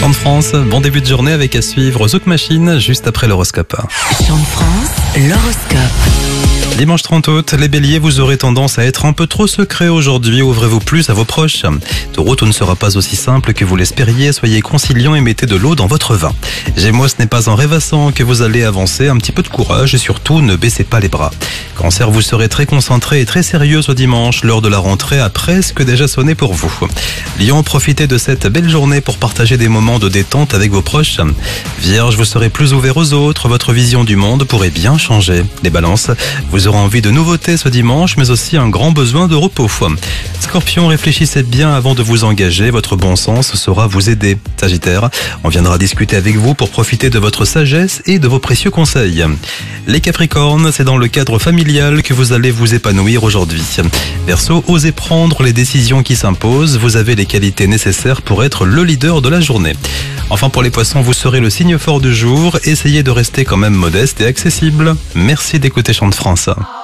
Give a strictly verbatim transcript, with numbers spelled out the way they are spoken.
Chant de France, bon début de journée avec à suivre Zouk Machine juste après l'horoscope. Chant de France, l'horoscope. Dimanche trente août, les béliers, vous aurez tendance à être un peu trop secret aujourd'hui, ouvrez-vous plus à vos proches. Taureau, tout ne sera pas aussi simple que vous l'espériez, soyez conciliant et mettez de l'eau dans votre vin. Gémeaux, ce n'est pas en rêvassant que vous allez avancer, un petit peu de courage et surtout ne baissez pas les bras. Cancer, vous serez très concentré et très sérieux ce dimanche, l'heure de la rentrée a presque déjà sonné pour vous. Lion, profitez de cette belle journée pour partager des moments de détente avec vos proches. Vierge, vous serez plus ouvert aux autres, votre vision du monde pourrait bien changer. Les balances, vous aurez envie de nouveautés ce dimanche, mais aussi un grand besoin de repos. Scorpion, réfléchissez bien avant de vous engager, votre bon sens saura vous aider. Sagittaire, on viendra discuter avec vous pour profiter de votre sagesse et de vos précieux conseils. Les Capricornes, c'est dans le cadre familial que vous allez vous épanouir aujourd'hui. Verseau, osez prendre les décisions qui s'imposent, vous avez les qualités nécessaires pour être le leader de la journée. Enfin pour les Poissons, vous serez le signe fort du jour, essayez de rester quand même modeste et accessible. Merci d'écouter Chant de France.